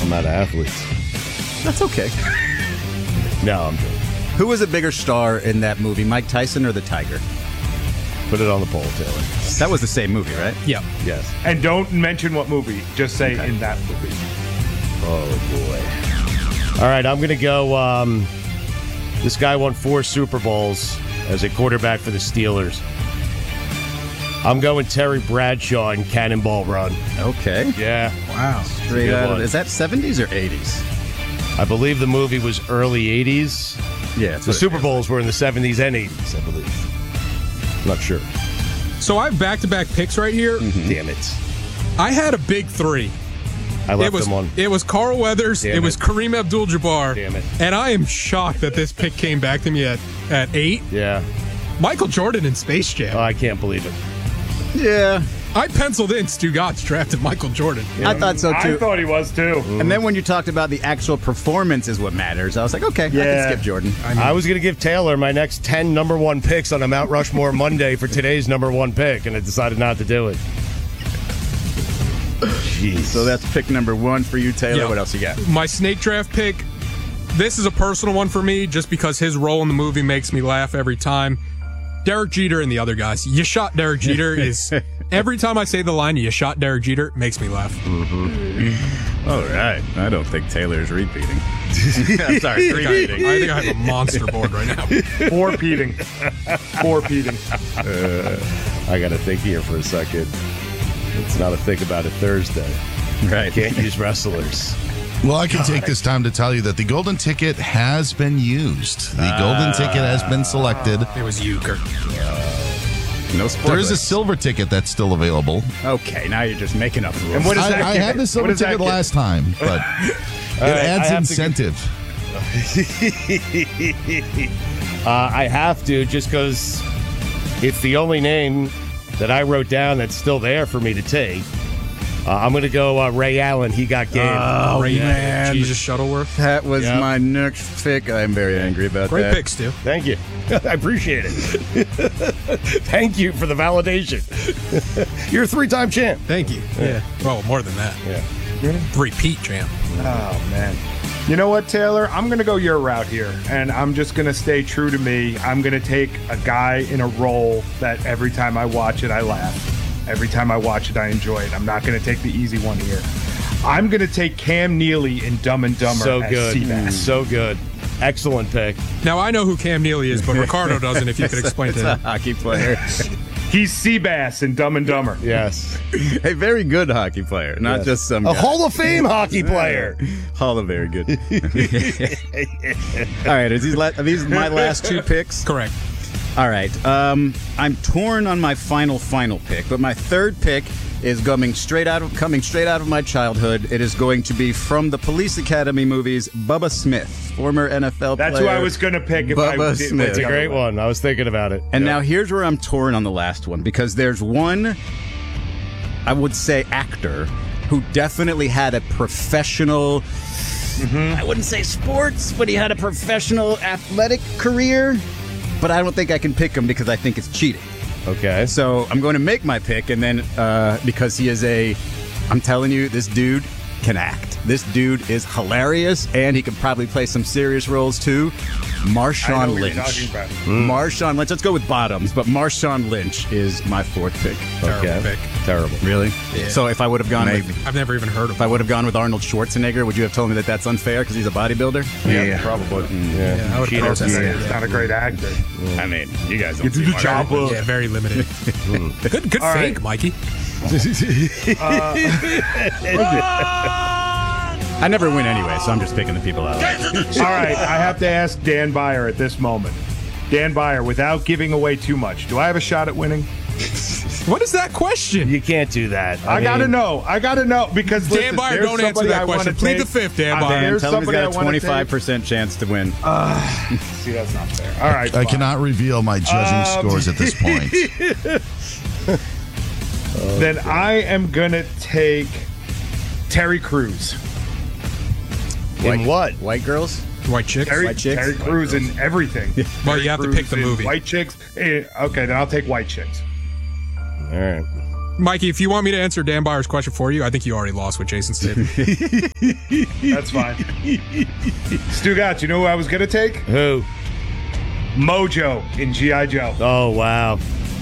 I'm not athletes. That's okay. No, I'm joking. Who was a bigger star in that movie, Mike Tyson or the Tiger? Put it on the poll, Taylor. That was the same movie, right? Yeah. Yes. And don't mention what movie. Just say in that movie. Oh, boy. All right, I'm going to go. This guy won 4 Super Bowls as a quarterback for the Steelers. I'm going Terry Bradshaw in Cannonball Run. Okay. Yeah. Wow. Straight Good out one. of, is that 70s or 80s? I believe the movie was early 80s. Yeah. The Super Bowls were in the 70s and 80s, I believe. Not sure. So I have back-to-back picks right here. Damn it. I had a big 3. I left them on. It was Carl Weathers. Damn it was it. Kareem Abdul-Jabbar. Damn it. And I am shocked that this pick came back to me at 8. Yeah. Michael Jordan in Space Jam. Oh, I can't believe it. Yeah. I penciled in Stu Gotts drafted Michael Jordan. I thought so too. I thought he was too. And then when you talked about the actual performance is what matters, I was like, okay, I can skip Jordan. I was going to give Taylor my next 10 number 1 picks on a Mount Rushmore Monday for today's number 1 pick, and I decided not to do it. Jeez. So that's pick number 1 for you, Taylor. Yeah. What else you got? My snake draft pick, this is a personal one for me just because his role in the movie makes me laugh every time. Derek Jeter and the other guys. You shot Derek Jeter is... Every time I say the line, you shot Derek Jeter, it makes me laugh. Mm-hmm. All right. I don't think Taylor's repeating. I'm sorry, repeating. I think I have a monster board right now. 4 peating. 4 peating. I got to think here for a second. It's not a think about it Thursday. Right. Can't use wrestlers. Well, I can take this time to tell you that the golden ticket has been used. The golden ticket has been selected. It was you, Kurt. No spoilers. There is a silver ticket that's still available. Okay, now you're just making up rules. And what is that? I had the silver ticket last time, but it adds incentive. I have to just because it's the only name that I wrote down that's still there for me to take. I'm going to go Ray Allen. He got game. Oh, Ray Allen, man. Jesus Shuttleworth. That was Yep. my next pick. I'm very angry about Great that. pick, Stu. Thank you. I appreciate it. Thank you for the validation. You're a 3-time champ. Thank you. Yeah. Well, more than that. Yeah. Repeat champ. Oh, man. You know what, Taylor? I'm going to go your route here, and I'm just going to stay true to me. I'm going to take a guy in a role that every time I watch it, I laugh. Every time I watch it, I enjoy it. I'm not going to take the easy one here. I'm going to take Cam Neely in Dumb and Dumber So as good. Seabass. So good. Excellent pick. Now, I know who Cam Neely is, but Ricardo doesn't, if you could explain It's to a him. hockey player. He's Seabass in Dumb and Dumber. Yes. A very good hockey player, not Yes. just some A guy. Hall of Fame hockey player. Hall of very good. All right, are these my last 2 picks? Correct. All right. I'm torn on my final pick, but my 3rd pick is coming straight out of my childhood. It is going to be from the Police Academy movies, Bubba Smith, former NFL That's player. who I was going to pick if I Bubba did Smith. It's a great one. I was thinking about it. And now here's where I'm torn on the last one, because there's one, I would say, actor who definitely had a professional, I wouldn't say sports, but he had a professional athletic career. But I don't think I can pick him because I think it's cheating. Okay. So I'm going to make my pick, and then because he is I'm telling you, this dude can act. This dude is hilarious, and he can probably play some serious roles too. I know Marshawn what Lynch. you're talking about. Marshawn Lynch. Let's go with bottoms, but Marshawn Lynch is my 4th pick. Terrible pick. Terrible. Really? Yeah. So if I would have gone with, I've never even heard of if I him. would have gone with Arnold Schwarzenegger, would you have told me that that's unfair because he's a bodybuilder? Yeah, probably. Yeah. I would Cheater. process it. He's not a great actor. I mean, you guys don't Get to see the Mark. chopper. Yeah, very limited. Good All fake, right. Mikey. I never win anyway, so I'm just picking the people out. All right, I have to ask Dan Byer at this moment. Dan Byer, without giving away too much, do I have a shot at winning? What is that question? You can't do that. I gotta know. I gotta know because Dan listen, Byer, there's don't answer somebody that I wanna question. Plead the take. fifth, Dan Byer. There's Tell him he's somebody got a I wanna take. 25% chance to win. See, that's not fair. All right, I fine. cannot reveal my judging scores at this point. Then I am gonna take Terry Crews. In what? White girls? White chicks? Terry chicks? Crews in everything. Well, Terry you have to Crews pick the in movie. White chicks. Okay, then I'll take White Chicks. All right. Mikey, if you want me to answer Dan Byer's question for you, I think you already lost with Jason Statham. That's fine. Stu Gatz, you know who I was going to take? Who? Mojo in G.I. Joe. Oh, wow.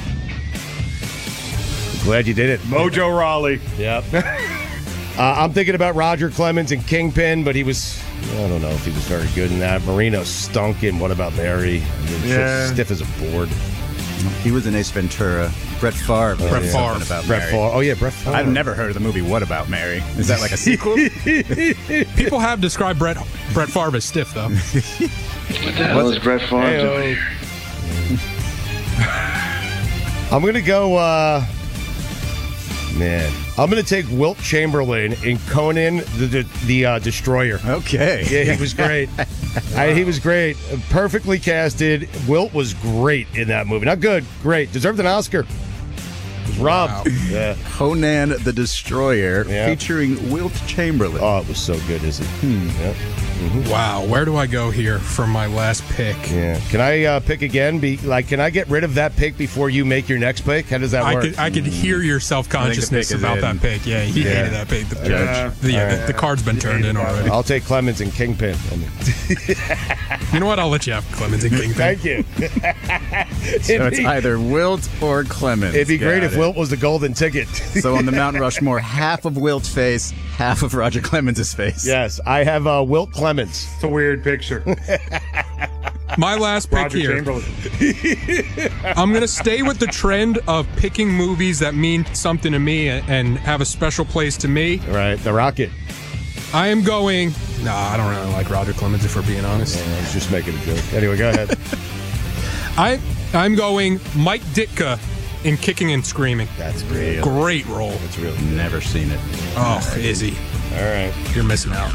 Glad you did it. Mojo Rawley. Yep. I'm thinking about Roger Clemens and Kingpin, but I don't know if he was very good in that. Marino stunk in What About Mary? Yeah. Stiff as a board. He was in Ace Ventura. Brett Favre. Brett Favre. About Brett Mary. Favre. Oh, yeah, Brett Favre. I've never heard of the movie What About Mary. Is that like a sequel? People have described Brett Favre as stiff, though. What the hell is Brett Favre doing here? I'm going to go, I'm going to take Wilt Chamberlain in Conan the Destroyer. Okay. Yeah, he was great. He was great. Perfectly casted. Wilt was great in that movie. Not good, great. Deserved an Oscar. It was robbed. Wow. Yeah. Conan the Destroyer, Yeah. featuring Wilt Chamberlain. Oh, it was so good, isn't it? Yep. Wow, where do I go here for my last pick? Yeah. Can I pick again? Can I get rid of that pick before you make your next pick? How does that work? I could hear your self-consciousness pick is about in. that pick. Yeah, he hated that pick. The card's been turned in already. I'll take Clemens and Kingpin. You know what? I'll let you have Clemens and Kingpin. Thank you. So it's either Wilt or Clemens. It'd be great Got if it. Wilt was the golden ticket. So on the Mount Rushmore, half of Wilt's face, half of Roger Clemens' face. Yes, I have Wilt Clemens. It's a weird picture. My last pick Roger here. Chamberlain. I'm going to stay with the trend of picking movies that mean something to me and have a special place to me. Right, the Rocket. I am going... Nah, I don't really like Roger Clemens, if we're being honest. I was just making a joke. Anyway, go ahead. I'm going Mike Ditka in Kicking and Screaming. That's great. Great role. That's really Never seen it. Oh, Izzy. all right. You're missing out.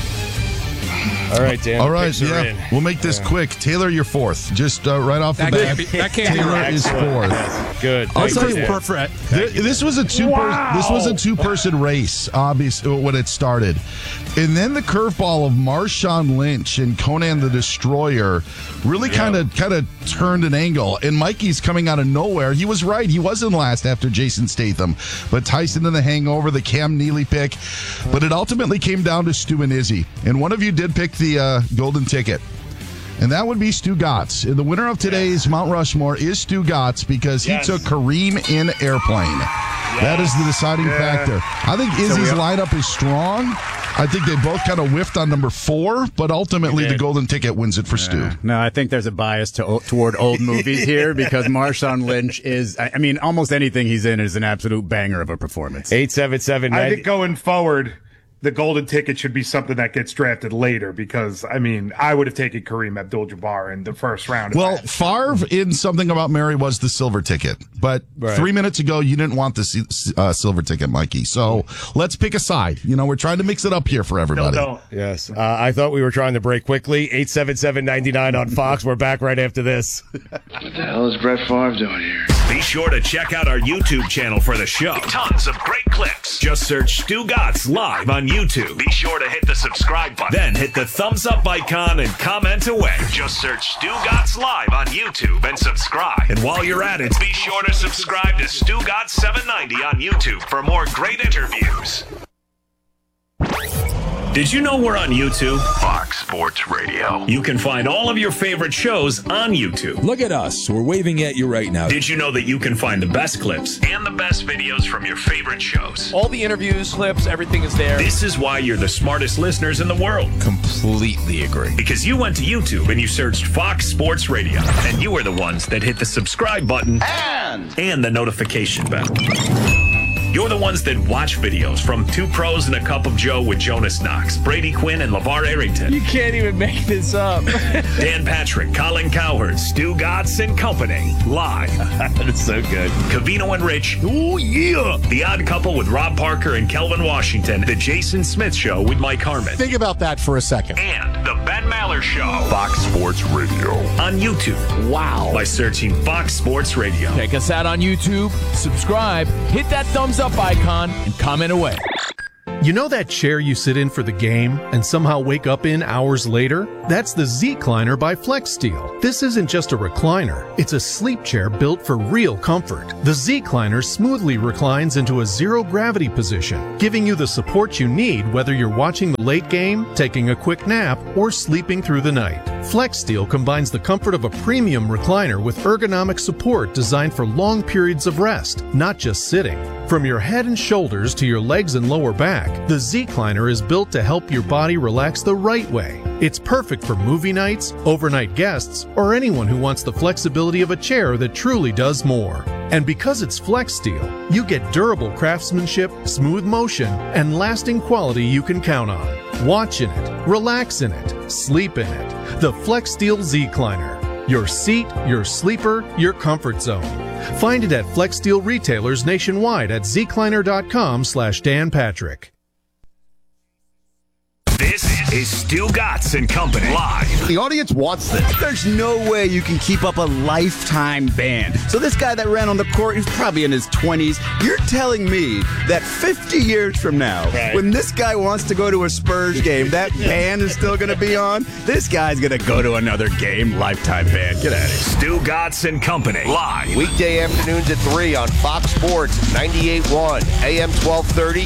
All right, Dan. All right, picks are in. yeah. We'll make this quick. Taylor, you're fourth. Just right off the That bat. can't be Taylor right. is fourth. Yes, good. I'll Thank tell you, you Dan. Perfect. This was a two-person race, obviously, when it started. And then the curveball of Marshawn Lynch and Conan the Destroyer really kind of turned an angle. And Mikey's coming out of nowhere. He was right. He wasn't last after Jason Statham. But Tyson in The Hangover, the Cam Neely pick. But it ultimately came down to Stu and Izzy. And one of you did pick the golden ticket. And that would be Stu Gatz. And the winner of today's Mount Rushmore is Stu Gatz because he took Kareem in Airplane. That is the deciding factor. I think Izzy's lineup is strong. I think they both kind of whiffed on number 4, but ultimately the golden ticket wins it for Stu. No, I think there's a bias toward old movies here because Marshawn Lynch is, I mean, almost anything he's in is an absolute banger of a performance. 877 I think going forward, the golden ticket should be something that gets drafted later because, I mean, I would have taken Kareem Abdul-Jabbar in the first round. Well, Favre in Something About Mary was the silver ticket. But 3 minutes ago, you didn't want the silver ticket, Mikey. So let's pick a side. You know, we're trying to mix it up here for everybody. don't. Yes. I thought we were trying to break quickly. 877-99 on Fox. We're back right after this. What the hell is Brett Favre doing here? Be sure to check out our YouTube channel for the show. Tons of great clips. Just search Stu Gatz live on YouTube. Be sure to hit the subscribe button. Then hit the thumbs up icon and comment away. Just search Stu Gatz live on YouTube and subscribe. And while you're at it, be sure to subscribe to Stu Gatz 790 on YouTube for more great interviews. Did you know we're on YouTube? Fox Sports Radio. You can find all of your favorite shows on YouTube. Look at us. We're waving at you right now. Did you know that you can find the best clips and the best videos from your favorite shows? All the interviews, clips, everything is there. This is why you're the smartest listeners in the world. Completely agree. Because you went to YouTube and you searched Fox Sports Radio. And you are the ones that hit the subscribe button and the notification bell. You're the ones that watch videos from Two Pros and a Cup of Joe with Jonas Knox, Brady Quinn, and LeVar Arrington. You can't even make this up. Dan Patrick, Colin Cowherd, Stu Gatz and Company. Live. That's so good. Cavino and Rich. Oh, yeah. The Odd Couple with Rob Parker and Kelvin Washington. The Jason Smith Show with Mike Harmon. Think about that for a second. And The Ben Maller Show. Fox Sports Radio. On YouTube. Wow. By searching Fox Sports Radio. Check us out on YouTube, subscribe, hit that thumbs up icon, and comment away. You know that chair you sit in for the game and somehow wake up in hours later? That's the Z-Cliner by FlexSteel. This isn't just a recliner. It's a sleep chair built for real comfort. The Z-Cliner smoothly reclines into a zero-gravity position, giving you the support you need whether you're watching the late game, taking a quick nap, or sleeping through the night. FlexSteel combines the comfort of a premium recliner with ergonomic support designed for long periods of rest, not just sitting. From your head and shoulders to your legs and lower back, the Z-Cliner is built to help your body relax the right way. It's perfect for movie nights, overnight guests, or anyone who wants the flexibility of a chair that truly does more. And because it's FlexSteel, you get durable craftsmanship, smooth motion, and lasting quality you can count on. Watch in it, relax in it, sleep in it. The FlexSteel Z-Cliner. Your seat, your sleeper, your comfort zone. Find it at FlexSteel retailers nationwide at zcliner.com/Dan Patrick. This is Stu Gatz and Company live. The audience wants this. There's no way you can keep up a lifetime ban. So this guy that ran on the court, he's probably in his 20s. You're telling me that 50 years from now, when this guy wants to go to a Spurs game, that ban is still going to be on? This guy's going to go to another game, lifetime ban. Get out of here. Stu Gatz and Company live. Weekday afternoons at 3 on Fox Sports 98.1, AM 1230,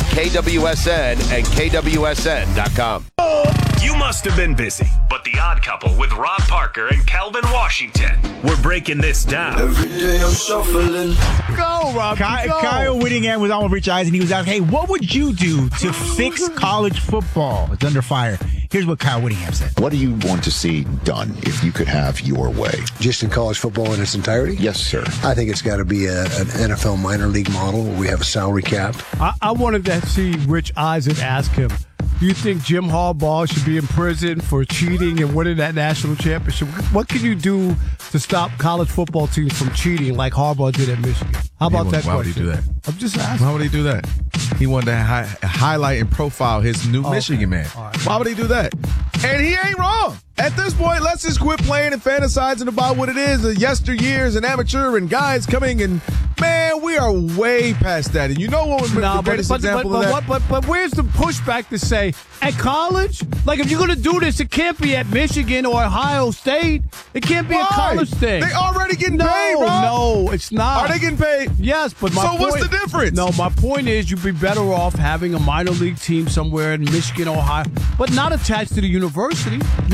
KWSN, and KWSN.com. You must have been busy, but The Odd Couple with Rob Parker and Calvin Washington. We're breaking this down. Every day I'm shuffling. Go, Rob. Kyle Whittingham was on with Rich Eisen. He was out, hey, what would you do to fix college football? It's under fire. Here's what Kyle Whittingham said. What do you want to see done if you could have your way? Just in college football in its entirety? Yes, sir. I think it's got to be an NFL minor league model where we have a salary cap. I wanted to see Rich Eisen ask him, do you think Jim Harbaugh should be in prison for cheating and winning that national championship? What can you do to stop college football teams from cheating like Harbaugh did at Michigan? How about that question? Why would he do that? I'm just asking. Why would he do that? He wanted to highlight and profile his new Michigan man. Right. Why would he do that? And he ain't wrong. At this point, let's just quit playing and fantasizing about what it is, the yesteryears and amateur and guys coming and, man, we are way past that. And you know what was the greatest example of that? But where's the pushback to say, at college? Like, if you're going to do this, it can't be at Michigan or Ohio State. It can't be a college thing. They already getting paid, bro. No, it's not. Are they getting paid? Yes, but my point... So what's the difference? No, my point is you'd be better off having a minor league team somewhere in Michigan, Ohio, but not attached to the university.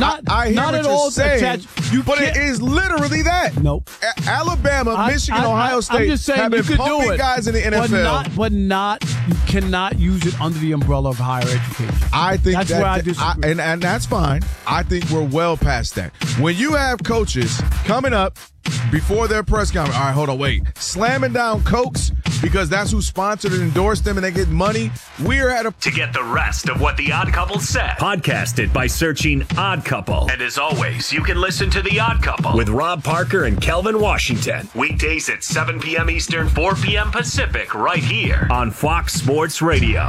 I hear not what at you're all saying, attached. But it is literally that. No. Alabama, Michigan, Ohio State I'm just saying have been you could pumping do it, guys in the NFL. But you cannot use it under the umbrella of higher education. I think that's where I disagree. And that's fine. I think we're well past that. When you have coaches coming up before their press conference, all right, hold on, wait, slamming down Cokes because that's who sponsored and endorsed them and they get money. We're at a... To get the rest of what The Odd Couple said, podcast it by searching Odd Couple. And as always, you can listen to The Odd Couple with Rob Parker and Kelvin Washington. Weekdays at 7 p.m. Eastern, 4 p.m. Pacific, right here on Fox Sports Radio.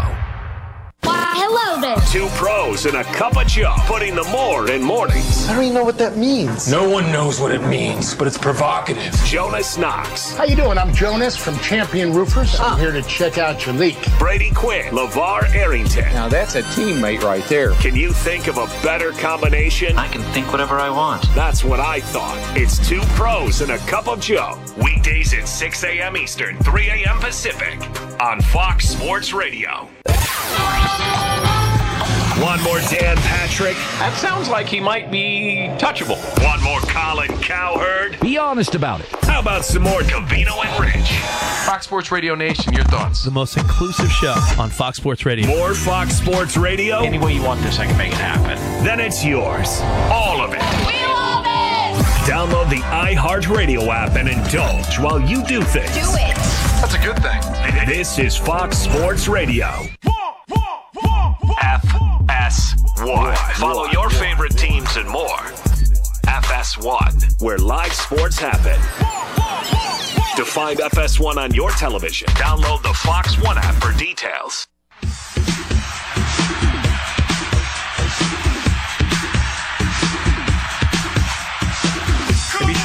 Hello there. Two pros and a cup of Joe, putting the more in mornings. I don't even know what that means. No one knows what it means, but it's provocative. Jonas Knox. How you doing? I'm Jonas from Champion Roofers. I'm here to check out your leak. Brady Quinn. LeVar Arrington. Now that's a teammate right there. Can you think of a better combination? I can think whatever I want. That's what I thought. It's two pros and a cup of Joe. Weekdays at 6 a.m. Eastern, 3 a.m. Pacific on Fox Sports Radio. One more Dan Patrick. That sounds like he might be touchable. One more Colin Cowherd. Be honest about it. How about some more Covino and Rich? Fox Sports Radio Nation, your thoughts? The most inclusive show on Fox Sports Radio. More Fox Sports Radio? Any way you want this, I can make it happen. Then it's yours. All of it. We love it! Download the iHeartRadio app and indulge while you do things. Do it. That's a good thing. This is Fox Sports Radio. FS1. Follow your favorite teams and more. FS1, where live sports happen. To find FS1 on your television, download the Fox One app for details.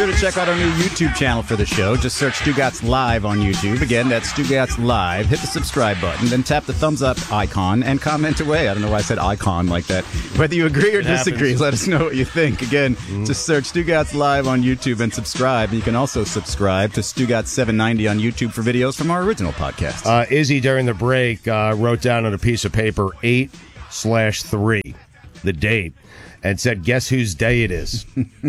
sure to check out our new YouTube channel for the show. Just search Stugatz Live on YouTube. Again, that's Stugatz Live. Hit the subscribe button, then tap the thumbs up icon and comment away. I don't know why I said icon like that. Whether you agree or disagree, let us know what you think. Again, just search Stugatz Live on YouTube and subscribe. And you can also subscribe to Stugatz 790 on YouTube for videos from our original podcast. Izzy, during the break, wrote down on a piece of paper 8/3, the date, and said, guess whose day it is?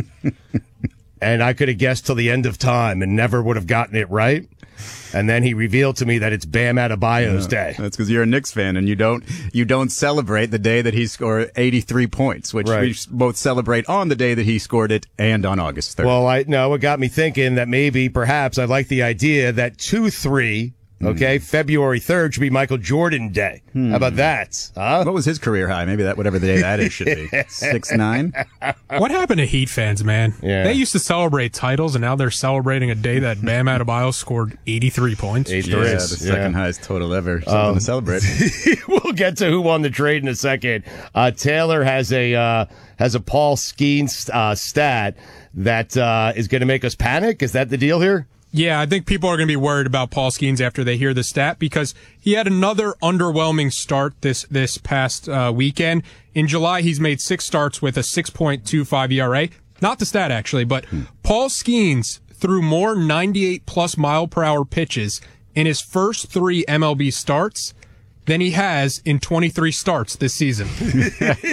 And I could have guessed till the end of time and never would have gotten it right. And then he revealed to me that it's Bam Adebayo's day. That's because you're a Knicks fan and you don't celebrate the day that he scored 83 points, which we both celebrate on the day that he scored it and on August 3rd. Well, it got me thinking that perhaps I like the idea that 2/3. Okay, February 3rd should be Michael Jordan Day. How about that? Huh? What was his career high? Maybe whatever the day that is should be. 6'9". What happened to Heat fans, man? Yeah. They used to celebrate titles, and now they're celebrating a day that Bam Adebayo scored 83 points. Yeah, the second highest total ever. Something to celebrate. We'll get to who won the trade in a second. Taylor has a Paul Skeens stat that is going to make us panic. Is that the deal here? Yeah, I think people are going to be worried about Paul Skeens after they hear the stat because he had another underwhelming start this past weekend. In July, he's made 6 starts with a 6.25 ERA. Not the stat, actually, but Paul Skeens threw more 98-plus mile-per-hour pitches in his first 3 MLB starts than he has in 23 starts this season. You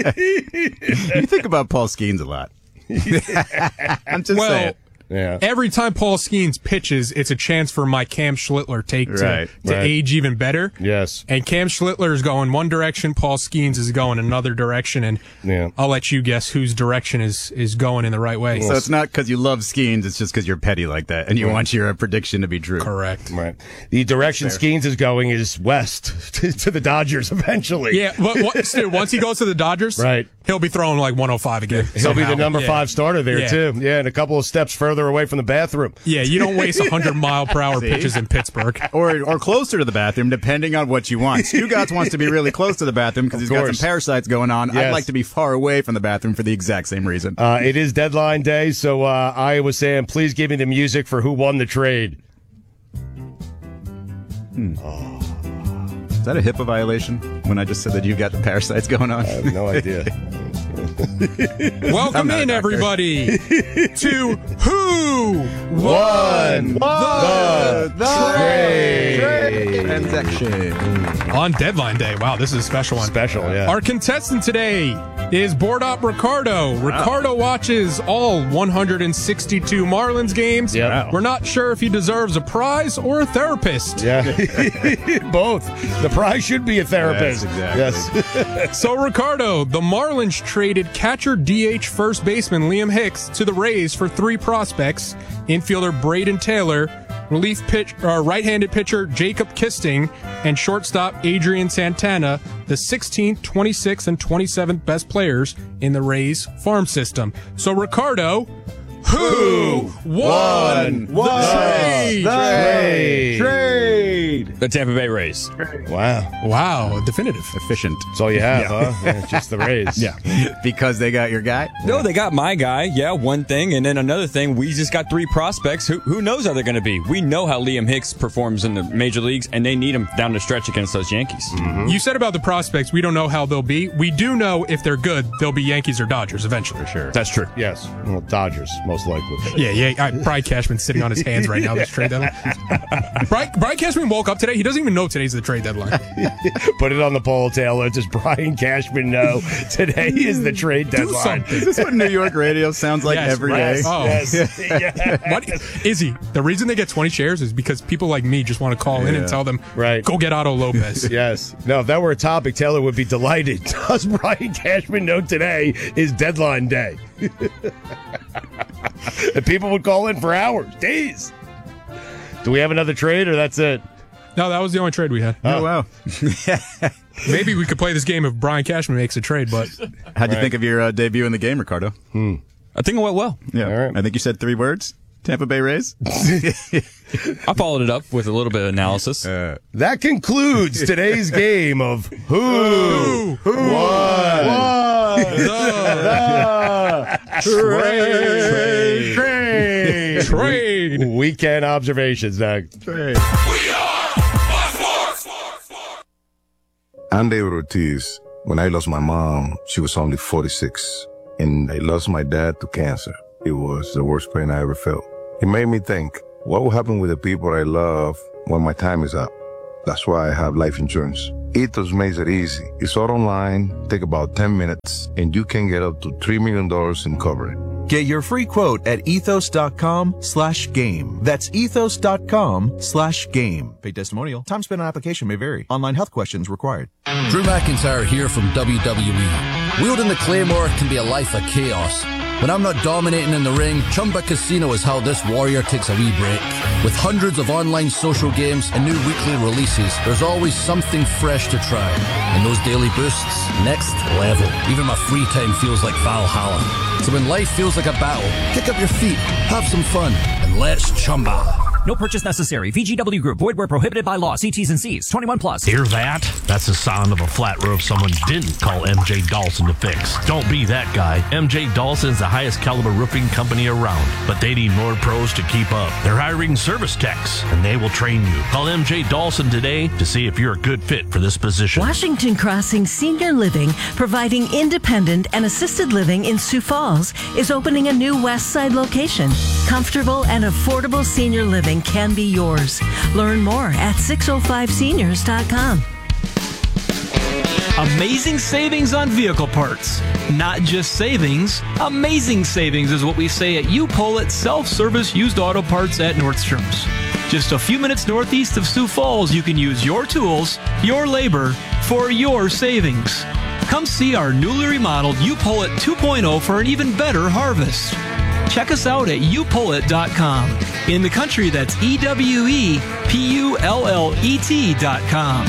think about Paul Skeens a lot. I'm just saying. Yeah. Every time Paul Skeens pitches, it's a chance for my Cam Schlittler take to age even better. Yes. And Cam Schlittler is going one direction, Paul Skeens is going another direction, and I'll let you guess whose direction is going in the right way. So it's not because you love Skeens, it's just because you're petty like that, and you want your prediction to be true. Correct. Right. The direction Skeens is going is west to the Dodgers eventually. Yeah, but once he goes to the Dodgers, he'll be throwing like 105 again. He'll be the number 5 starter there, too. Yeah, and a couple of steps further away from the bathroom. Yeah, you don't waste 100-mile-per-hour pitches in Pittsburgh. Or closer to the bathroom, depending on what you want. Stugatz wants to be really close to the bathroom because he's got some parasites going on. I'd like to be far away from the bathroom for the exact same reason. It is deadline day, so I was saying, please give me the music for who won the trade. Is that a HIPAA violation when I just said that you've got the parasites going on? I have no idea. Welcome in, everybody, to Who Won the Trade Transaction. On deadline day. Wow, this is a special one. Special, yeah. Our contestant today is Board Op Ricardo. Ricardo watches all 162 Marlins games. Yeah. We're not sure if he deserves a prize or a therapist. Yeah. Both. The prize should be a therapist. Yes, exactly. Yes. So, Ricardo, the Marlins traded catcher DH first baseman Liam Hicks to the Rays for 3 prospects: infielder Braden Taylor, relief right-handed pitcher Jacob Kisting, and shortstop Adrian Santana, the 16th, 26th, and 27th best players in the Rays farm system. So, Ricardo, who won the trade? The Tampa Bay Rays. Wow. Definitive. Efficient. That's all you have, huh? Yeah, just the Rays. Yeah. Because they got your guy? No, they got my guy. Yeah, one thing. And then another thing, we just got 3 prospects. Who knows how they're going to be? We know how Liam Hicks performs in the major leagues, and they need him down the stretch against those Yankees. Mm-hmm. You said about the prospects, we don't know how they'll be. We do know if they're good, they'll be Yankees or Dodgers eventually. For sure. That's true. Yes. Well, Dodgers, most likely. Yeah. Brian Cashman's sitting on his hands right now, this trade deadline. Brian Cashman woke up today. He doesn't even know today's the trade deadline. Put it on the poll, Taylor. Does Brian Cashman know today is the trade deadline? Is this what New York radio sounds like every day? Oh. Yes. What, Izzy, the reason they get 20 shares is because people like me just want to call in and tell them, go get Otto Lopez. Yes. No, if that were a topic, Taylor would be delighted. Does Brian Cashman know today is deadline day? And people would call in for hours, days. Do we have another trade, or that's it? No, that was the only trade we had. Oh, wow. Maybe we could play this game if Brian Cashman makes a trade, but... How'd you think of your debut in the game, Ricardo? I think it went well. Yeah. All right. I think you said 3 words. Tampa Bay Rays? I followed it up with a little bit of analysis. That concludes today's game of Who Won the Trade. Trade. Weekend observations, Doug. Trade. I'm David Ortiz. When I lost my mom, she was only 46. And I lost my dad to cancer. It was the worst pain I ever felt. It made me think, what will happen with the people I love when my time is up? That's why I have life insurance. Ethos makes it easy. It's all online, take about 10 minutes, and you can get up to $3 million in coverage. Get your free quote at ethos.com/game. That's ethos.com/game. Paid testimonial. Time spent on application may vary. Online health questions required. Drew McIntyre here from WWE. Wielding the Claymore can be a life of chaos. When I'm not dominating in the ring, Chumba Casino is how this warrior takes a wee break. With hundreds of online social games and new weekly releases, there's always something fresh to try. And those daily boosts, next level. Even my free time feels like Valhalla. So when life feels like a battle, kick up your feet, have some fun, and let's Chumba. No purchase necessary. VGW Group. Void where prohibited by law. See T's and C's. 21 plus. Hear that? That's the sound of a flat roof someone didn't call MJ Dawson to fix. Don't be that guy. MJ Dawson's the highest caliber roofing company around, but they need more pros to keep up. They're hiring service techs, and they will train you. Call MJ Dawson today to see if you're a good fit for this position. Washington Crossing Senior Living, providing independent and assisted living in Sioux Falls, is opening a new West Side location. Comfortable and affordable senior living can be yours. Learn more at 605seniors.com. Amazing savings on vehicle parts. Not just savings, amazing savings is what we say at U-Pull Self-Service Used Auto Parts at Nordstrom's. Just a few minutes northeast of Sioux Falls, you can use your tools, your labor, for your savings. Come see our newly remodeled U-Pull 2.0 for an even better harvest. Check us out at upullet.com. In the country, that's EWEPULLET.com.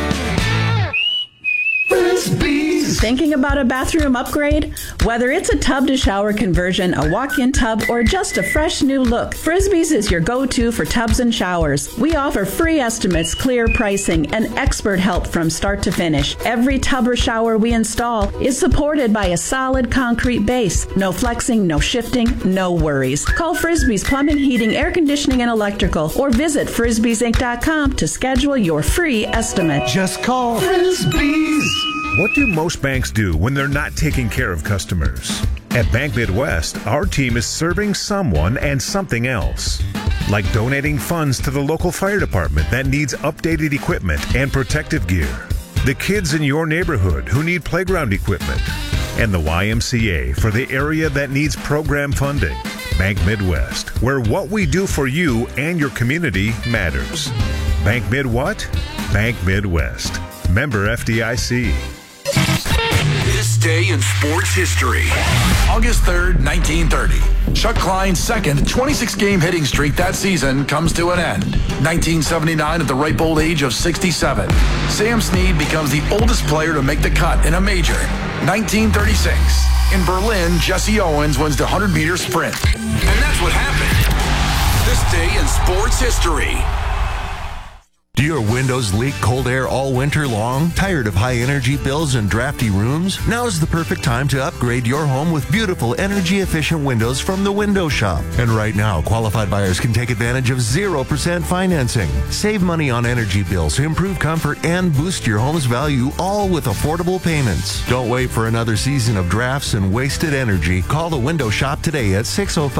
Thinking about a bathroom upgrade? Whether it's a tub to shower conversion, a walk-in tub, or just a fresh new look, Frisbee's is your go-to for tubs and showers. We offer free estimates, clear pricing, and expert help from start to finish. Every tub or shower we install is supported by a solid concrete base. No flexing, no shifting, no worries. Call Frisbee's Plumbing, Heating, Air Conditioning, and Electrical, or visit frisbeesinc.com to schedule your free estimate. Just call Frisbee's. What do most banks do when they're not taking care of customers? At Bank Midwest, our team is serving someone and something else. Like donating funds to the local fire department that needs updated equipment and protective gear. The kids in your neighborhood who need playground equipment. And the YMCA for the area that needs program funding. Bank Midwest, where what we do for you and your community matters. Bank Mid what? Bank Midwest. Member FDIC. This day in sports history. August 3rd, 1930. Chuck Klein's second 26-game hitting streak that season comes to an end. 1979, at the ripe old age of 67, Sam Snead becomes the oldest player to make the cut in a major. 1936, in Berlin, Jesse Owens wins the 100-meter sprint. And that's what happened. This day in sports history. Do your windows leak cold air all winter long? Tired of high energy bills and drafty rooms? Now is the perfect time to upgrade your home with beautiful energy efficient windows from the Window Shop. And right now, qualified buyers can take advantage of 0% financing. Save money on energy bills, improve comfort, and boost your home's value, all with affordable payments. Don't wait for another season of drafts and wasted energy. Call the Window Shop today at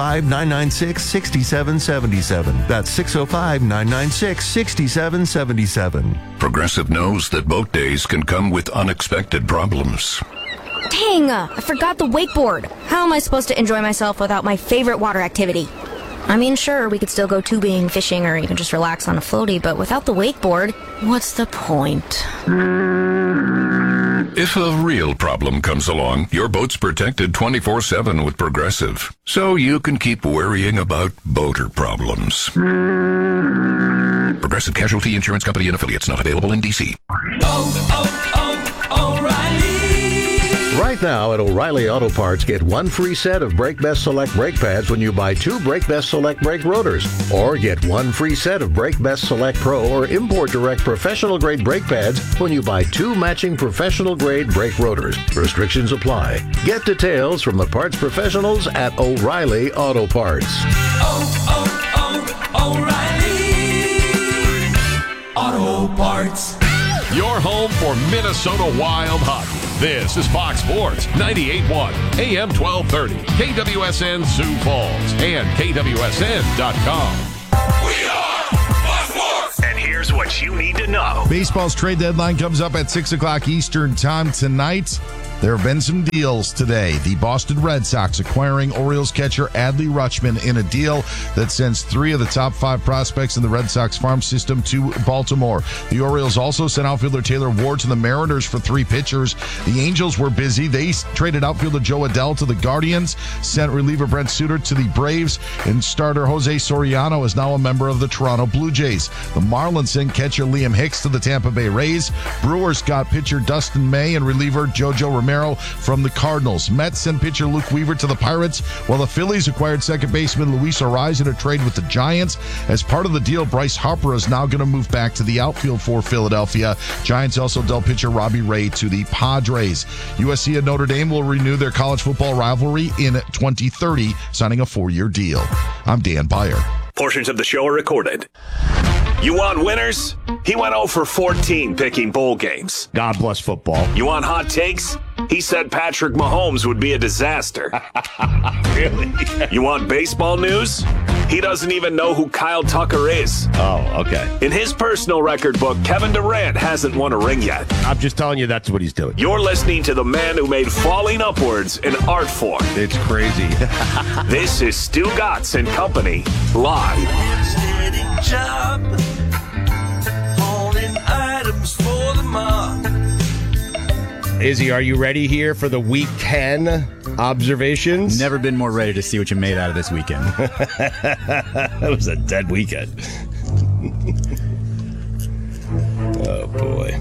605-996-6777. That's 605-996-6777. Progressive knows that boat days can come with unexpected problems. Dang, I forgot the wakeboard. How am I supposed to enjoy myself without my favorite water activity? I mean, sure, we could still go tubing, fishing, or even just relax on a floaty, but without the wakeboard, what's the point? If a real problem comes along, your boat's protected 24/7 with Progressive, so you can keep worrying about boater problems. Progressive Casualty Insurance Company and affiliates, not available in D.C. O'Reilly. Right now at O'Reilly Auto Parts, get one free set of Brake Best Select brake pads when you buy 2 Brake Best Select brake rotors. Or get one free set of Brake Best Select Pro or Import Direct professional grade brake pads when you buy 2 matching professional grade brake rotors. Restrictions apply. Get details from the parts professionals at O'Reilly Auto Parts. O'Reilly Auto Parts. Your home for Minnesota Wild hockey. This is Fox Sports 98.1 AM 1230 KWSN Sioux Falls and KWSN.com. We are Fox Sports. And here's what you need to know. Baseball's trade deadline comes up at 6 o'clock Eastern time tonight. There have been some deals today. The Boston Red Sox acquiring Orioles catcher Adley Rutschman in a deal that sends 3 of the top 5 prospects in the Red Sox farm system to Baltimore. The Orioles also sent outfielder Taylor Ward to the Mariners for 3 pitchers. The Angels were busy. They traded outfielder Joe Adell to the Guardians, sent reliever Brent Suter to the Braves, and starter Jose Soriano is now a member of the Toronto Blue Jays. The Marlins sent catcher Liam Hicks to the Tampa Bay Rays. Brewers got pitcher Dustin May and reliever JoJo Romero from the Cardinals. Mets sent pitcher Luke Weaver to the Pirates, while the Phillies acquired second baseman Luis Arraez in a trade with the Giants. As part of the deal, Bryce Harper is now going to move back to the outfield for Philadelphia. Giants also dealt pitcher Robbie Ray to the Padres. USC and Notre Dame will renew their college football rivalry in 2030, signing a 4-year deal. I'm Dan Byer. Portions of the show are recorded. You want winners? He went 0 for 14 picking bowl games. God bless football. You want hot takes? He said Patrick Mahomes would be a disaster. Really? You want baseball news? He doesn't even know who Kyle Tucker is. Oh, okay. In his personal record book, Kevin Durant hasn't won a ring yet. I'm just telling you that's what he's doing. You're listening to the man who made falling upwards an art form. It's crazy. This is Stu Gatz and Company, live. Job, holding items for the mark. Izzy, are you ready here for the Week 10 observations? Never been more ready to see what you made out of this weekend. That was a dead weekend. Oh, boy.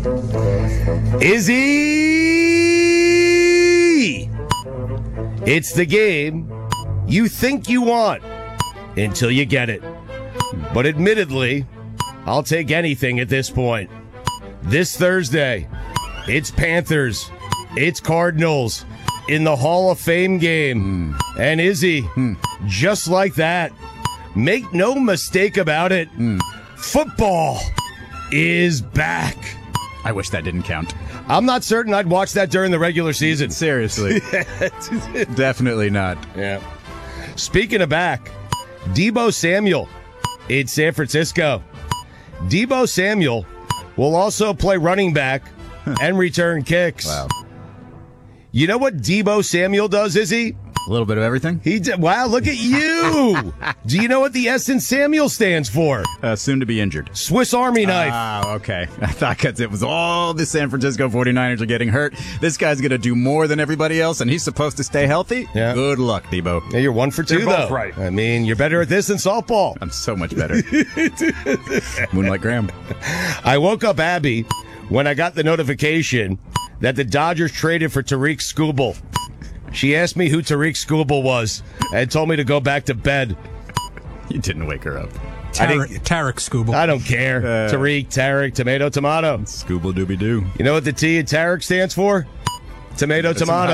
Izzy! It's the game you think you want until you get it. But admittedly, I'll take anything at this point. This Thursday, it's Panthers, it's Cardinals in the Hall of Fame game. And Izzy, just like that, make no mistake about it, football is back. I wish that didn't count. I'm not certain I'd watch that during the regular season. Seriously. Definitely not. Yeah. Speaking of back, Deebo Samuel in San Francisco. Deebo Samuel will also play running back and return kicks. Wow. You know what Deebo Samuel does, Izzy? A little bit of everything. Wow, look at you. Do you know what the S in Samuel stands for? Soon to be injured. Swiss Army knife. Ah, okay. I thought because it was all the San Francisco 49ers are getting hurt. This guy's going to do more than everybody else, and he's supposed to stay healthy? Yeah. Good luck, Deebo. Yeah, you're 1 for 2, They're both though. right. I mean, you're better at this than softball. I'm so much better. Moonlight Graham. I woke up Abby when I got the notification that the Dodgers traded for Tariq Skubal. She asked me who Tariq Skubal was and told me to go back to bed. You didn't wake her up. Tarek Skubal. I don't care. Tariq, Tarek, tomato. Skubal dooby doo. You know what the T in Tarek stands for? Tomato.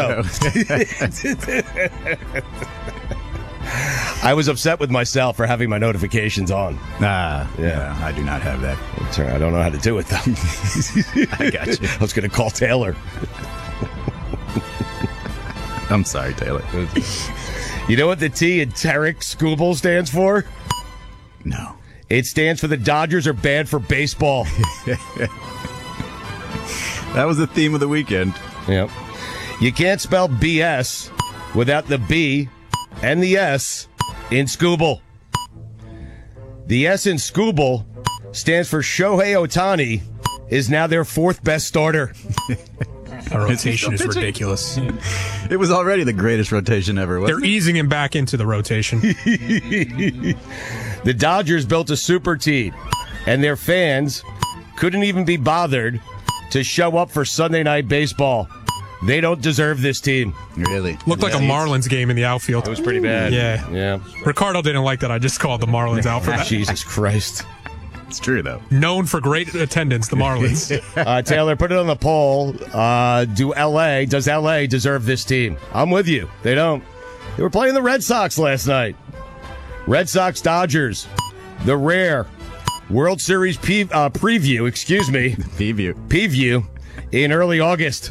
I was upset with myself for having my notifications on. Yeah, I do not have that. I don't know how to do it, though. I got you. I was going to call Taylor. I'm sorry, Taylor. You know what the T in Tarek Skubal stands for? No. It stands for the Dodgers are bad for baseball. That was the theme of the weekend. Yep. You can't spell BS without the B and the S in Skubal. The S in Skubal stands for Shohei Ohtani is now their 4th best starter. Our rotation is ridiculous. It was already the greatest rotation ever, wasn't They're easing him back into the rotation. The Dodgers built a super team, and their fans couldn't even be bothered to show up for Sunday Night Baseball. They don't deserve this team. Really? Looked like a Marlins game in the outfield. It was pretty bad. Yeah. Ricardo didn't like that. I just called the Marlins out for that. Jesus Christ. It's true, though. Known for great attendance, the Marlins. Taylor, put it on the poll. Does LA deserve this team? I'm with you. They don't. They were playing the Red Sox last night. Red Sox Dodgers. The rare World Series preview, excuse me. Preview in early August.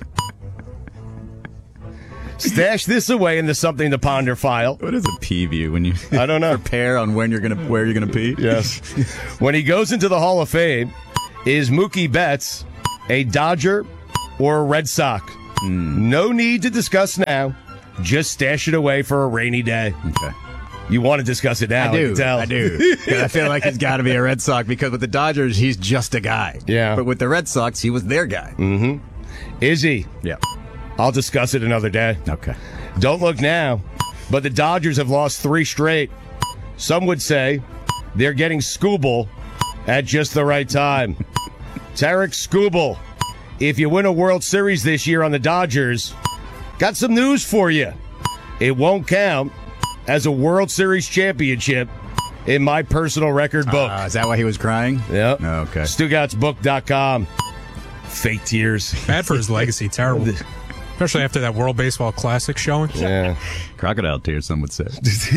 Stash this away in the something to ponder file. What is a preview when you I don't know. prepare on where you're gonna pee? Yes. When he goes into the Hall of Fame, is Mookie Betts a Dodger or a Red Sox? No need to discuss now. Just stash it away for a rainy day. Okay. You want to discuss it now? I do. 'Cause I feel like he's got to be a Red Sox because with the Dodgers, he's just a guy. Yeah. But with the Red Sox, he was their guy. Mm-hmm. Is he? Yeah. I'll discuss it another day. Okay. Don't look now, but the Dodgers have lost 3 straight. Some would say they're getting Skubal at just the right time. Tarek Skubal, if you win a World Series this year on the Dodgers, got some news for you. It won't count as a World Series championship in my personal record book. Is that why he was crying? Yep. Oh, okay. StuGotsBook.com. Fake tears. Bad for his legacy. Terrible. Especially after that World Baseball Classic showing. Yeah. Crocodile tears, some would say.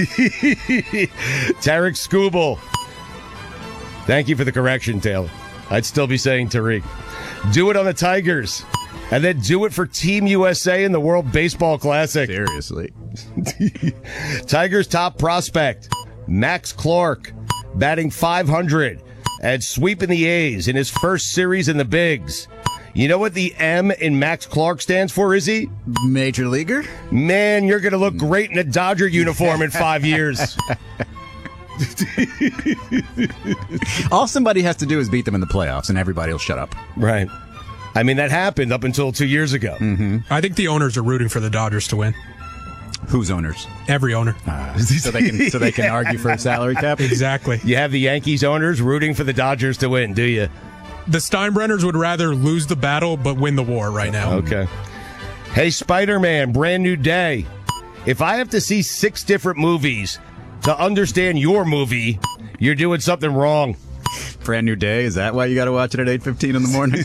Tarek Skubal. Thank you for the correction, Taylor. I'd still be saying Tariq. Do it on the Tigers. And then do it for Team USA in the World Baseball Classic. Seriously. Tigers' top prospect, Max Clark, batting .500 and sweeping the A's in his first series in the Bigs. You know what the M in Max Clark stands for, Izzy? Major leaguer? Man, you're going to look great in a Dodger uniform in 5 years. All somebody has to do is beat them in the playoffs, and everybody will shut up. Right. I mean, that happened up until 2 years ago. Mm-hmm. I think the owners are rooting for the Dodgers to win. Whose owners? Every owner. So they can argue for a salary cap? Exactly. You have the Yankees owners rooting for the Dodgers to win, do you? The Steinbrenners would rather lose the battle but win the war right now. Okay. Hey, Spider-Man, brand new day. If I have to see 6 different movies to understand your movie, you're doing something wrong. Brand new day? Is that why you got to watch it at 8:15 in the morning?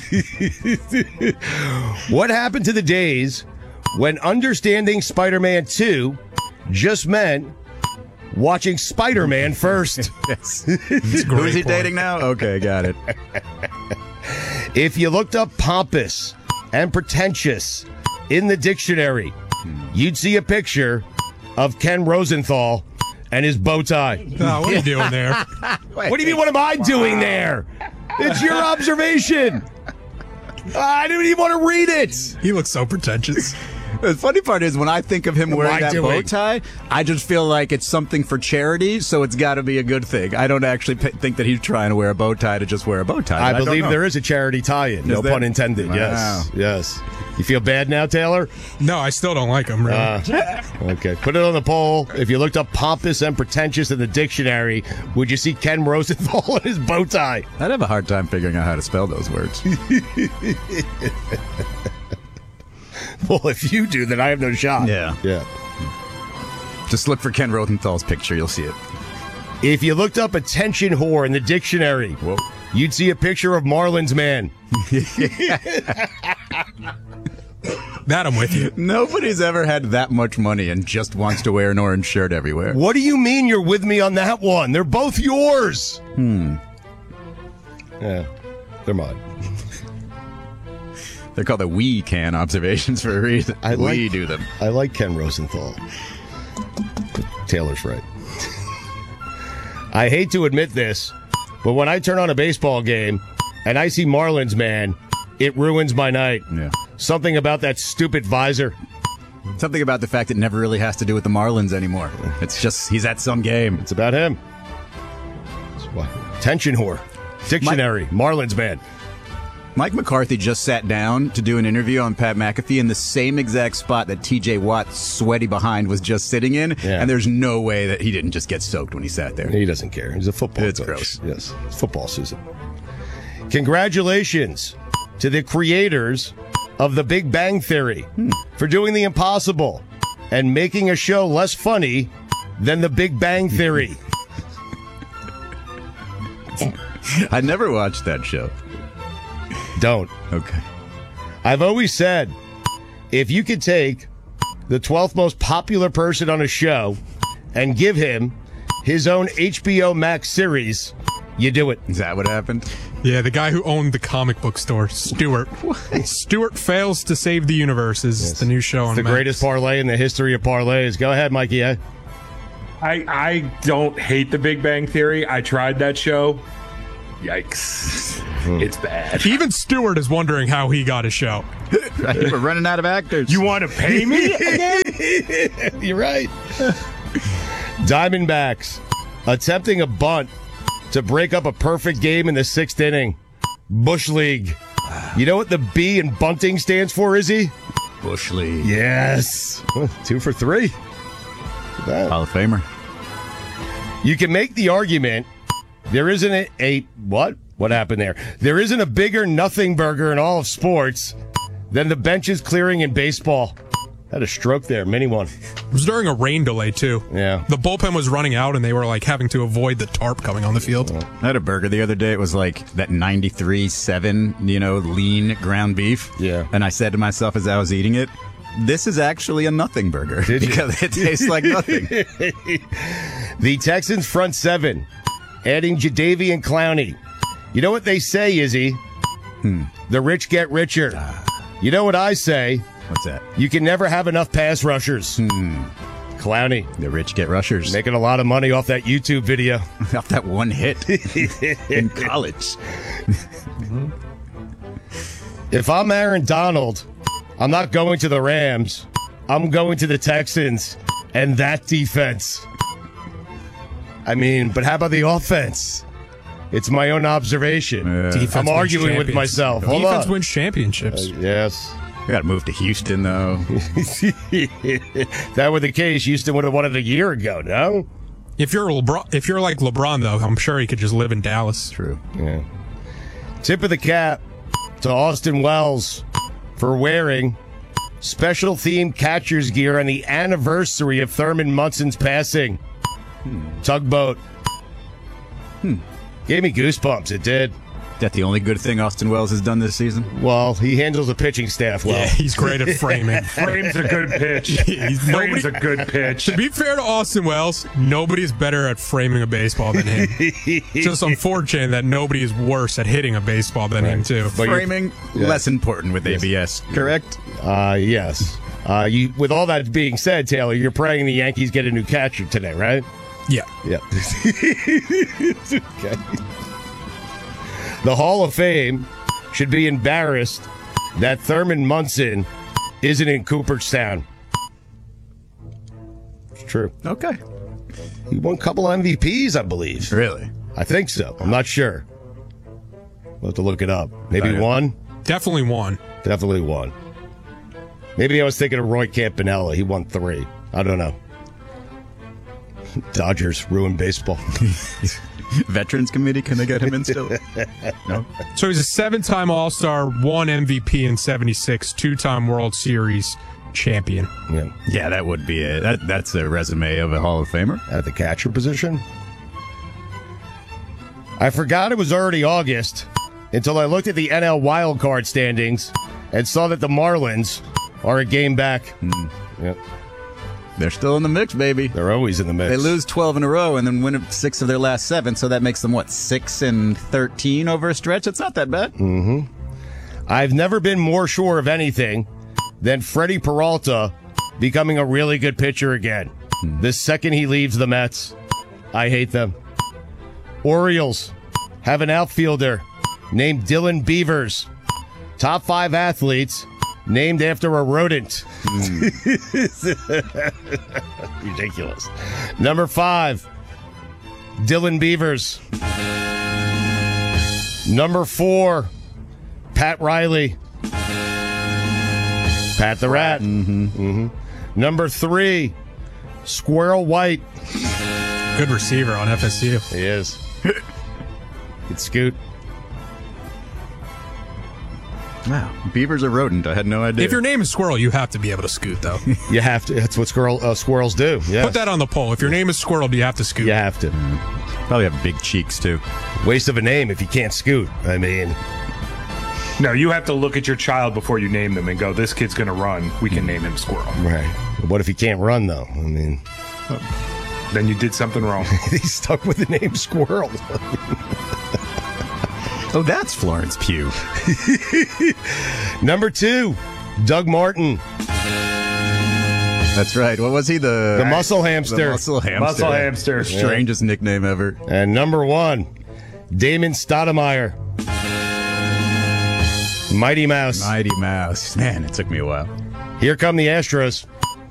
What happened to the days when understanding Spider-Man 2 just meant watching Spider-Man first? Yes. Who is he dating now? Okay, got it. If you looked up pompous and pretentious in the dictionary, you'd see a picture of Ken Rosenthal and his bow tie. Oh, what are you doing there? What do you mean, what am I doing there? It's your observation. I didn't even want to read it. He looks so pretentious. The funny part is when I think of him wearing that bow tie, I just feel like it's something for charity, so it's got to be a good thing. I don't actually think that he's trying to wear a bow tie to just wear a bow tie. I believe there is a charity tie-in. No pun intended. Wow. Yes. You feel bad now, Taylor? No, I still don't like him, really. Okay. Put it on the poll. If you looked up pompous and pretentious in the dictionary, would you see Ken Rosenthal and his bow tie? I'd have a hard time figuring out how to spell those words. Well, if you do, then I have no shot. Yeah. Just look for Ken Rosenthal's picture. You'll see it. If you looked up attention whore in the dictionary, you'd see a picture of Marlins man. That I'm with you. Nobody's ever had that much money and just wants to wear an orange shirt everywhere. What do you mean you're with me on that one? They're both yours. Yeah, they're mine. They're called the we can observations for a reason. We do them. I like Ken Rosenthal. Taylor's right. I hate to admit this, but when I turn on a baseball game and I see Marlins man, it ruins my night. Yeah. Something about that stupid visor. Something about the fact it never really has to do with the Marlins anymore. It's just he's at some game. It's about him. Attention whore. Dictionary. Marlins man. Mike McCarthy just sat down to do an interview on Pat McAfee in the same exact spot that TJ Watt's sweaty behind was just sitting in, and there's no way that he didn't just get soaked when he sat there. He doesn't care. He's a football coach. Gross. Yes, it's football, Susan. Congratulations to the creators of The Big Bang Theory for doing the impossible and making a show less funny than The Big Bang Theory? I never watched that show. Don't. Okay. I've always said, if you could take the 12th most popular person on a show and give him his own HBO Max series, you do it. Is that what happened? Yeah, the guy who owned the comic book store, Stewart. Stewart Fails to Save the Universe is the new show on the Max. greatest parlay in the history of parlays. Go ahead, Mikey. I don't hate The Big Bang Theory. I tried that show. Yikes. It's bad. Even Stewart is wondering how he got a show. We're running out of actors. You want to pay me again? You're right. Diamondbacks attempting a bunt to break up a perfect game in the 6th inning. Bush League. You know what the B in bunting stands for, Izzy? Bush League. Yes. 2 for 3. Hall of Famer. You can make the argument there isn't a what? What happened there? There isn't a bigger nothing burger in all of sports than the benches clearing in baseball. Had a stroke there, mini one. It was during a rain delay, too. Yeah. The bullpen was running out, and they were, like, having to avoid the tarp coming on the field. I had a burger the other day. It was like that 93.7, lean ground beef. Yeah. And I said to myself as I was eating it, this is actually a nothing burger because it tastes like nothing. The Texans front seven, adding Jadeveon Clowney. You know what they say, Izzy? The rich get richer. You know what I say? What's that? You can never have enough pass rushers. Clowney. The rich get rushers. Making a lot of money off that YouTube video. Off that one hit in college. If I'm Aaron Donald, I'm not going to the Rams. I'm going to the Texans and that defense. I mean, but how about the offense? It's my own observation. I'm arguing with myself. Hold Defense on. wins championships. Yes. We got to move to Houston, though. If that were the case, Houston would have won it a year ago, no? If you're like LeBron, though, I'm sure he could just live in Dallas. True. Yeah. Tip of the cap to Austin Wells for wearing special themed catcher's gear on the anniversary of Thurman Munson's passing. Tugboat. Gave me goosebumps. It did. Is that the only good thing Austin Wells has done this season? Well, he handles the pitching staff well. Yeah, he's great at framing. Frame's a good pitch. Frame's a good pitch. To be fair to Austin Wells, nobody's better at framing a baseball than him. Just unfortunate that nobody is worse at hitting a baseball than him, too. But framing, less important with ABS, correct? Yes. With all that being said, Taylor, you're praying the Yankees get a new catcher today, right? Yeah. Yeah. Okay. The Hall of Fame should be embarrassed that Thurman Munson isn't in Cooperstown. It's true. Okay. He won a couple of MVPs, I believe. Really? I think so. I'm not sure. We'll have to look it up. Maybe one? Definitely one. Definitely one. Maybe I was thinking of Roy Campanella. He won 3. I don't know. Dodgers ruined baseball. Veterans Committee, can they get him in still? No. So he's a 7-time All-Star, 1 MVP in 76, 2-time World Series champion. Yeah, that would be it. That's a resume of a Hall of Famer. At the catcher position? I forgot it was already August until I looked at the NL wildcard standings and saw that the Marlins are a game back. Yep. They're still in the mix, baby. They're always in the mix. They lose 12 in a row and then win 6 of their last 7, so that makes them, 6-13 over a stretch? It's not that bad. I've never been more sure of anything than Freddie Peralta becoming a really good pitcher again. The second he leaves the Mets, I hate them. Orioles have an outfielder named Dylan Beavers. Top 5 athletes named after a rodent. Ridiculous. Number 5, Dylan Beavers. Number 4, Pat Riley. Pat the Rat. Number 3, Squirrel White. Good receiver on FSU. He is. Good scoot. Wow. Beaver's a rodent. I had no idea. If your name is Squirrel, you have to be able to scoot, though. You have to. That's what squirrels do. Yes. Put that on the poll. If your name is Squirrel, do you have to scoot? You have to. Probably have big cheeks, too. Waste of a name if you can't scoot. I mean... No, you have to look at your child before you name them and go, this kid's going to run. We can name him Squirrel. Right. What if he can't run, though? I mean... Then you did something wrong. He's stuck with the name Squirrel. Oh, that's Florence Pugh. Number 2, Doug Martin. That's right. What was he? The muscle hamster. The muscle hamster. Muscle hamster. Strangest nickname ever. And number 1, Damon Stoudemire. Mighty Mouse. Mighty Mouse. Man, it took me a while. Here come the Astros.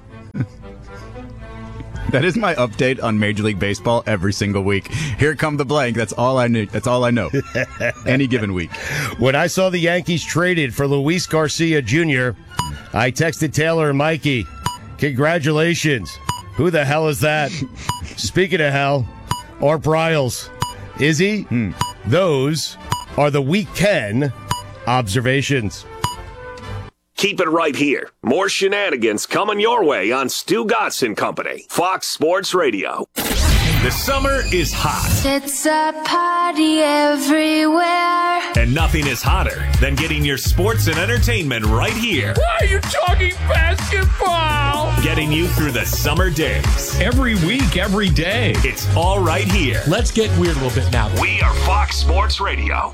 That is my update on Major League Baseball every single week. Here come the blank. That's all I knew. That's all I know. Any given week. When I saw the Yankees traded for Luis Garcia Jr., I texted Taylor and Mikey, congratulations. Who the hell is that? Speaking of hell, Art Briles. Is he? Those are the weekend observations. Keep it right here. More shenanigans coming your way on Stu Gatz and Company, Fox Sports Radio. The summer is hot. It's a party everywhere. And nothing is hotter than getting your sports and entertainment right here. Why are you talking basketball? Getting you through the summer days. Every week, every day. It's all right here. Let's get weird a little bit now. We are Fox Sports Radio.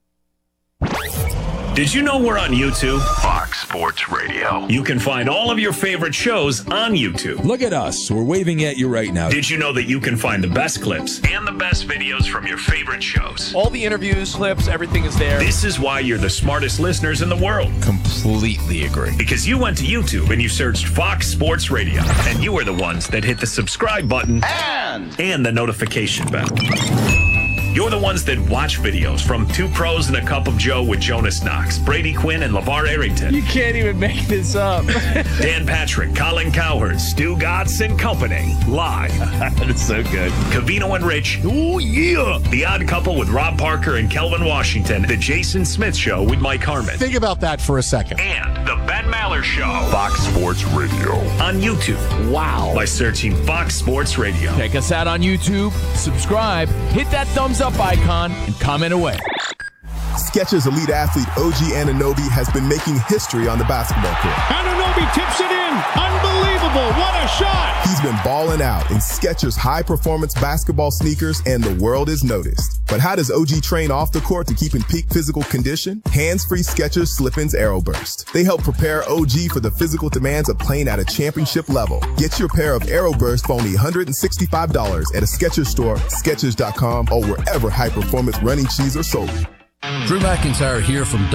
Did you know we're on YouTube? Fox Sports Radio. You can find all of your favorite shows on YouTube. Look at us. We're waving at you right now. Did you know that you can find the best clips and the best videos from your favorite shows? All the interviews, clips, everything is there. This is why you're the smartest listeners in the world. Completely agree. Because you went to YouTube and you searched Fox Sports Radio. And you were the ones that hit the subscribe button and the notification bell. You're the ones that watch videos from Two Pros and a Cup of Joe with Jonas Knox, Brady Quinn, and LeVar Arrington. You can't even make this up. Dan Patrick, Colin Cowherd, Stu Gatz and Company, live. That's so good. Cavino and Rich. Oh, yeah. The Odd Couple with Rob Parker and Kelvin Washington. The Jason Smith Show with Mike Harmon. Think about that for a second. And the Ben Maller Show. Fox Sports Radio. On YouTube. Wow. By searching Fox Sports Radio. Check us out on YouTube. Subscribe. Hit that thumbs up icon and comment away. Skechers elite athlete OG Anunoby has been making history on the basketball court. Anunoby tips it in. Unbelievable. What a shot. He's been balling out in Skechers high-performance basketball sneakers, and the world is noticed. But how does OG train off the court to keep in peak physical condition? Hands-free Skechers Slip-ins Aeroburst. They help prepare OG for the physical demands of playing at a championship level. Get your pair of Aeroburst for only $165 at a Skechers store, Skechers.com, or wherever high-performance running shoes are sold. Drew McIntyre here from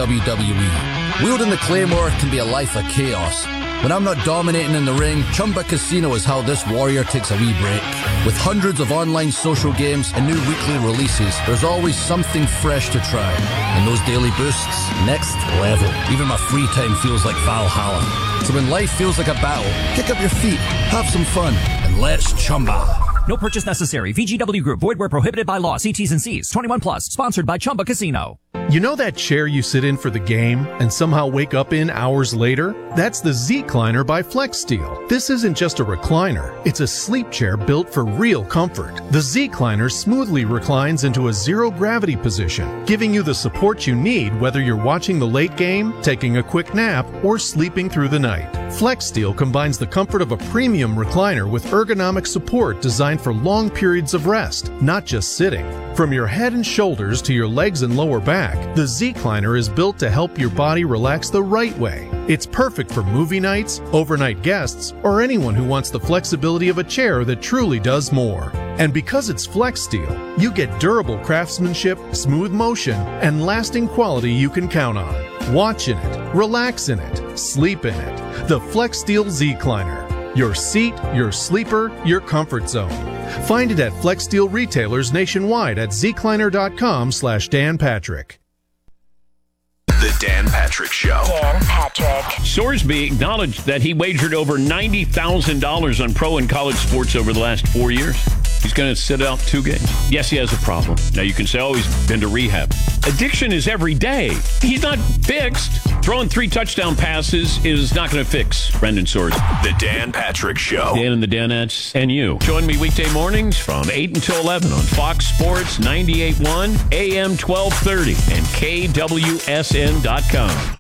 WWE. Wielding the Claymore can be a life of chaos. When I'm not dominating in the ring, Chumba Casino is how this warrior takes a wee break. With hundreds of online social games and new weekly releases, there's always something fresh to try. And those daily boosts, next level. Even my free time feels like Valhalla. So when life feels like a battle, kick up your feet, have some fun, and let's Chumba. No purchase necessary. VGW Group. Void where prohibited by law. See T's and C's. 21 plus. Sponsored by Chumba Casino. You know that chair you sit in for the game and somehow wake up in hours later? That's the Z-Cliner by FlexSteel. This isn't just a recliner. It's a sleep chair built for real comfort. The Z-Cliner smoothly reclines into a zero-gravity position, giving you the support you need whether you're watching the late game, taking a quick nap, or sleeping through the night. FlexSteel combines the comfort of a premium recliner with ergonomic support designed for long periods of rest, not just sitting. From your head and shoulders to your legs and lower back, the Z-Cliner is built to help your body relax the right way. It's perfect for movie nights, overnight guests, or anyone who wants the flexibility of a chair that truly does more. And because it's FlexSteel, you get durable craftsmanship, smooth motion, and lasting quality you can count on. Watch in it, relax in it, sleep in it. The FlexSteel Z-Cliner. Your seat, your sleeper, your comfort zone. Find it at FlexSteel retailers nationwide at zcliner.com/Dan Patrick. The Dan Patrick Show. Dan Patrick. Sorsby acknowledged that he wagered over $90,000 on pro and college sports over the last 4 years. He's going to sit out 2 games. Yes, he has a problem. Now, you can say, oh, he's been to rehab. Addiction is every day. He's not fixed. Throwing 3 touchdown passes is not going to fix Brendan Soers. The Dan Patrick Show. Dan and the Danettes and you. Join me weekday mornings from 8 until 11 on Fox Sports 98.1, AM 1230, and KWSN.com.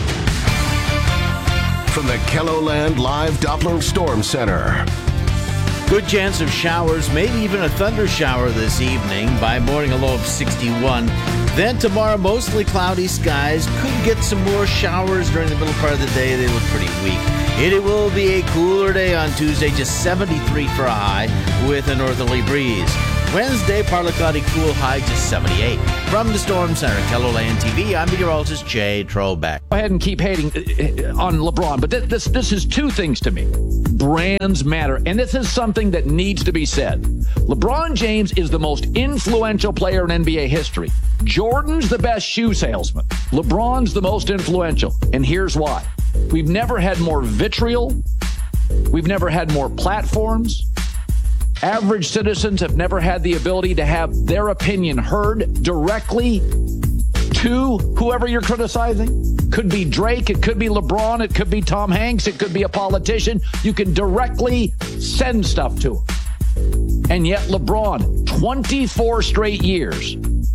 From the KELOLAND Live Doppler Storm Center. Good chance of showers, maybe even a thunder shower this evening. By morning, a low of 61. Then tomorrow, mostly cloudy skies. Could get some more showers during the middle part of the day. They look pretty weak. It will be a cooler day on Tuesday, just 73 for a high with a northerly breeze. Wednesday, partly cloudy, cool, high just 78. From the Storm Center, KELOLAND TV, I'm meteorologist Jay Trollback. Go ahead and keep hating on LeBron, but this is 2 things to me. Brands matter, and this is something that needs to be said. LeBron James is the most influential player in NBA history. Jordan's the best shoe salesman. LeBron's the most influential, and here's why. We've never had more vitriol. We've never had more platforms. Average citizens have never had the ability to have their opinion heard directly to whoever you're criticizing. Could be Drake, it could be LeBron, it could be Tom Hanks, it could be a politician. You can directly send stuff to him. And yet LeBron, 24 straight years,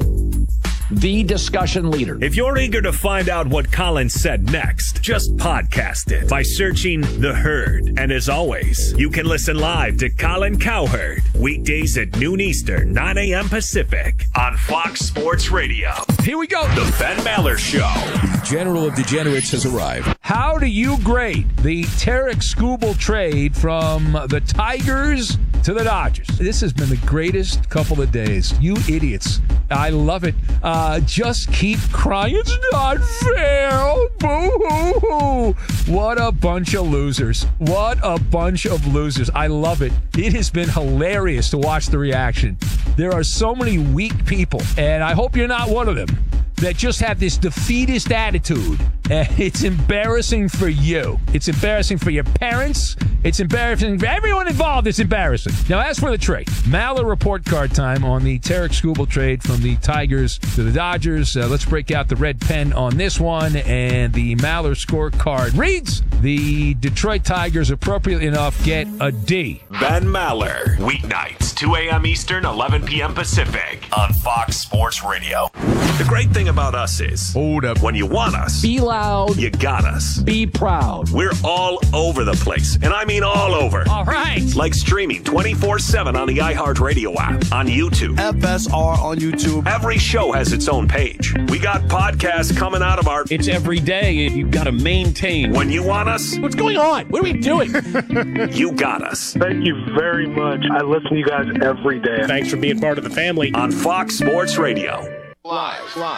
the discussion leader. If you're eager to find out what Colin said next, just podcast it by searching The Herd. And as always, you can listen live to Colin Cowherd weekdays at noon Eastern, 9 a.m. Pacific on Fox Sports Radio. Here we go. The Ben Maller Show. The General of Degenerates has arrived. How do you grade the Tarek Skubal trade from the Tigers to the Dodgers? This has been the greatest couple of days. You idiots. I love it. Just keep crying. It's not fair. Oh, boo-hoo-hoo. What a bunch of losers. What a bunch of losers. I love it. It has been hilarious to watch the reaction. There are so many weak people, and I hope you're not one of them, that just have this defeatist attitude. And it's embarrassing for you. It's embarrassing for your parents. It's embarrassing for everyone involved. It's embarrassing. Now, as for the trade, Maller report card time on the Tarek Skubal trade from the Tigers to the Dodgers. Let's break out the red pen on this one. And the Maller scorecard reads, the Detroit Tigers, appropriately enough, get a D. Ben Maller, weeknights, 2 a.m. Eastern, 11 p.m. Pacific on Fox Sports Radio. The great thing about us is, hold up, when you want us, be loud, you got us. Be proud. We're all over the place, and I mean all over. All right. Like streaming 24/7 on the iHeartRadio app, on YouTube, FSR on YouTube. Every show has its own page. We got podcasts coming out of our... It's every day. You've got to maintain. When you want us... What's going on? What are we doing? You got us. Thank you very much. I listen to you guys every day. Thanks for being part of the family. On Fox Sports Radio. Live.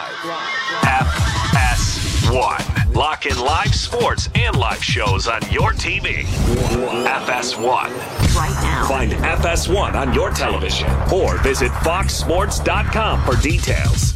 FS1. Lock in live sports and live shows on your TV. FS1. Right now. Find FS1 on your television or visit foxsports.com for details.